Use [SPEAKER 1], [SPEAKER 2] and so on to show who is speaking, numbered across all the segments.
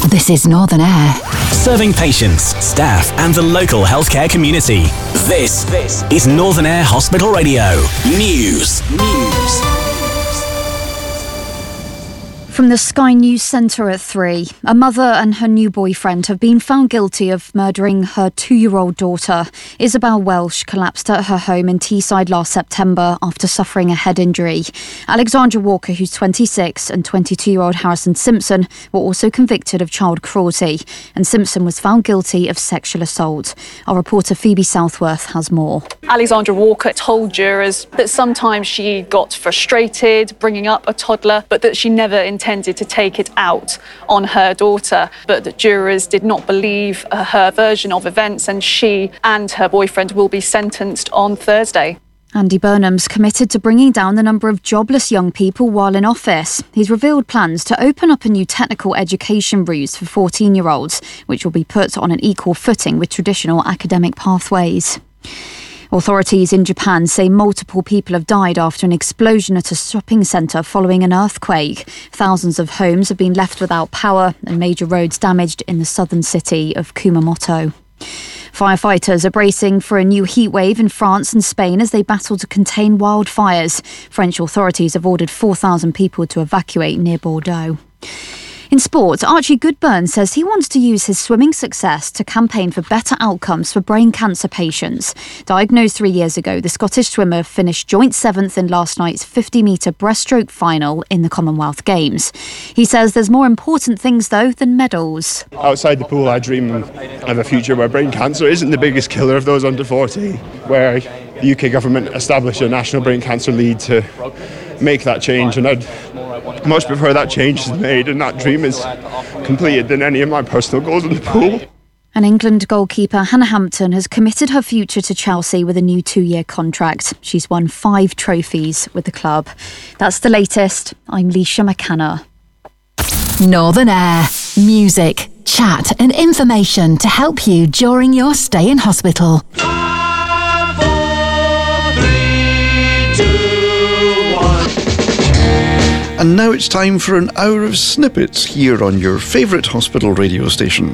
[SPEAKER 1] This is Northern Air.
[SPEAKER 2] Serving patients, staff and the local healthcare community. This is Northern Air Hospital Radio. News.
[SPEAKER 3] From the Sky News Centre at 3, a mother and her new boyfriend have been found guilty of murdering her 2-year-old daughter. Isabel Welsh collapsed at her home in Teesside last September after suffering a head injury. Alexandra Walker, who's 26, and 22-year-old Harrison Simpson were also convicted of child cruelty, and Simpson was found guilty of sexual assault. Our reporter Phoebe Southworth has more.
[SPEAKER 4] Alexandra Walker told jurors that sometimes she got frustrated bringing up a toddler, but that she never intended to take it out on her daughter. But the jurors did not believe her version of events, and she and her boyfriend will be sentenced on Thursday.
[SPEAKER 3] Andy Burnham's committed to bringing down the number of jobless young people while in office. He's revealed plans to open up a new technical education route for 14-year-olds, which will be put on an equal footing with traditional academic pathways. Authorities in Japan say multiple people have died after an explosion at a shopping centre following an earthquake. Thousands of homes have been left without power and major roads damaged in the southern city of Kumamoto. Firefighters are bracing for a new heatwave in France and Spain as they battle to contain wildfires. French authorities have ordered 4,000 people to evacuate near Bordeaux. In sport, Archie Goodburn says he wants to use his swimming success to campaign for better outcomes for brain cancer patients. Diagnosed 3 years ago, the Scottish swimmer finished joint 7th in last night's 50-metre breaststroke final in the Commonwealth Games. He says there's more important things, though, than medals.
[SPEAKER 5] Outside the pool, I dream of a future where brain cancer isn't the biggest killer of those under 40, where the UK government established a national brain cancer lead to make that change, and I'd much prefer that change is made and that dream is completed than any of my personal goals in the pool.
[SPEAKER 3] And England goalkeeper Hannah Hampton has committed her future to Chelsea with a new 2-year contract. She's won 5 trophies with the club. That's the latest. I'm Leisha McCanna.
[SPEAKER 1] Northern Air. Music, chat and information to help you during your stay in hospital.
[SPEAKER 6] And now it's time for an hour of snippets here on your favourite hospital radio station.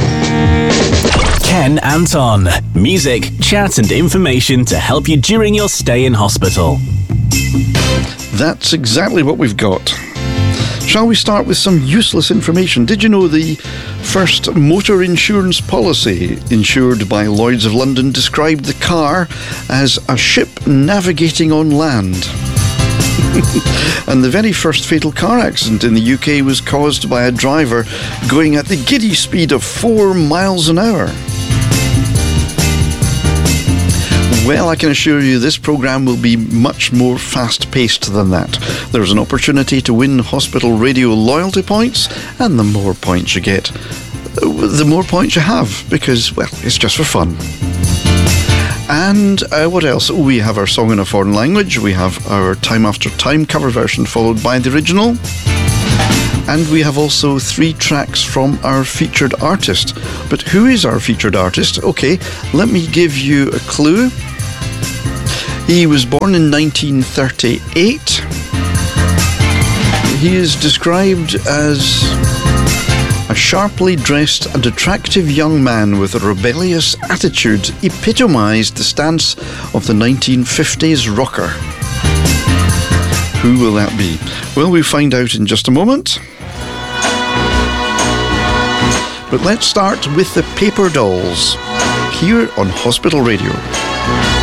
[SPEAKER 2] Ken Anton. Music, chat and information to help you during your stay in hospital.
[SPEAKER 6] That's exactly what we've got. Shall we start with some useless information? Did you know the first motor insurance policy insured by Lloyd's of London described the car as a ship navigating on land? And the very first fatal car accident in the UK was caused by a driver going at the giddy speed of 4 miles an hour. Well, I can assure you this programme will be much more fast-paced than that. There's an opportunity to win hospital radio loyalty points, and the more points you get, the more points you have, because, well, it's just for fun. And what else? We have our song in a foreign language. We have our Time After Time cover version followed by the original. And we have also 3 tracks from our featured artist. But who is our featured artist? Okay, let me give you a clue. He was born in 1938. He is described as a sharply dressed and attractive young man with a rebellious attitude epitomised the stance of the 1950s rocker. Who will that be? Well, we'll find out in just a moment. But let's start with the Paper Dolls here on Hospital Radio.